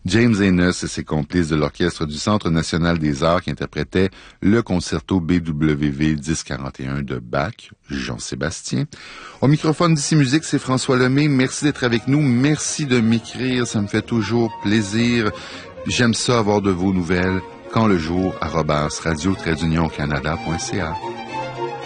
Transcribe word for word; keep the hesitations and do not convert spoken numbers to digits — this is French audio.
James Enos et ses complices de l'Orchestre du Centre national des arts qui interprétaient le concerto B W V dix quarante et un de Bach, Jean-Sébastien. Au microphone d'Ici Musique, c'est François Lemay. Merci d'être avec nous. Merci de m'écrire. Ça me fait toujours plaisir. J'aime ça avoir de vos nouvelles. Quand le jour, arobase radio-canada.ca.